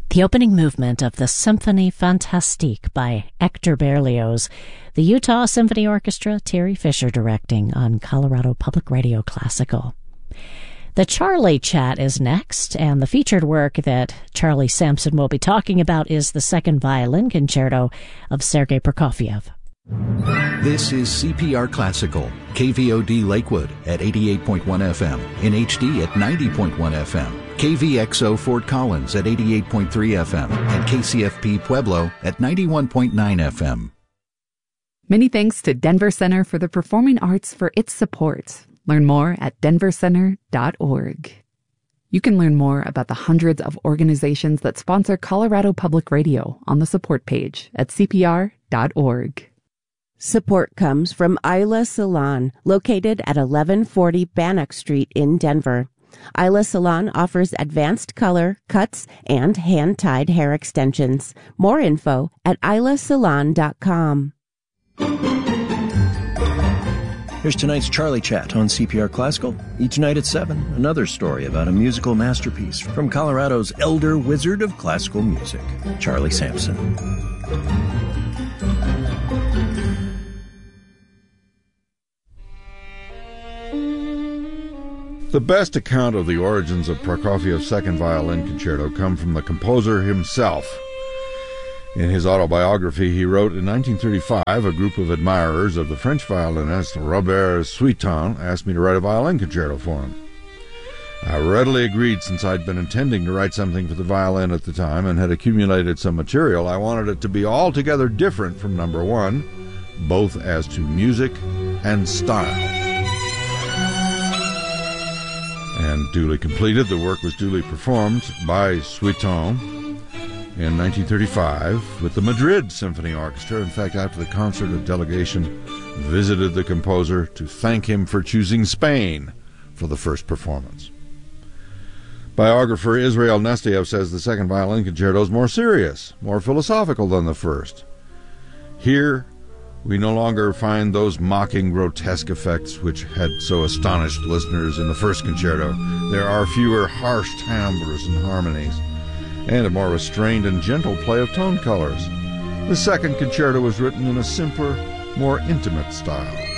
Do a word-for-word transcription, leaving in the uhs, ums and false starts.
The opening movement of the Symphonie Fantastique by Hector Berlioz, the Utah Symphony Orchestra, Terry Fisher directing on Colorado Public Radio Classical. The Charlie Chat is next, and the featured work that Charlie Sampson will be talking about is the Second Violin Concerto of Sergei Prokofiev. This is C P R Classical, K V O D Lakewood at eighty-eight point one F M, in H D at ninety point one F M, K V X O Fort Collins at eighty-eight point three F M, and K C F P Pueblo at ninety-one point nine F M. Many thanks to Denver Center for the Performing Arts for its support. Learn more at denver center dot org. You can learn more about the hundreds of organizations that sponsor Colorado Public Radio on the support page at C P R dot org. Support comes from Isla Salon, located at eleven forty Bannock Street in Denver. Isla Salon offers advanced color, cuts, and hand-tied hair extensions. More info at isla salon dot com. Here's tonight's Charlie Chat on C P R Classical. Each night at seven, another story about a musical masterpiece from Colorado's elder wizard of classical music, Charlie Sampson. The best account of the origins of Prokofiev's Second Violin Concerto come from the composer himself. In his autobiography, he wrote, in nineteen thirty-five, a group of admirers of the French violinist Robert Suiton asked me to write a violin concerto for him. I readily agreed, since I'd been intending to write something for the violin at the time and had accumulated some material. I wanted it to be altogether different from number one, both as to music and style. And duly completed, the work was duly performed by Suiton in nineteen thirty-five with the Madrid Symphony Orchestra. In fact, after the concert, a delegation visited the composer to thank him for choosing Spain for the first performance. Biographer Israel Nestiev says the Second Violin Concerto is more serious, more philosophical than the first. Here, we no longer find those mocking, grotesque effects which had so astonished listeners in the first concerto. There are fewer harsh timbres and harmonies, and a more restrained and gentle play of tone colors. The second concerto was written in a simpler, more intimate style.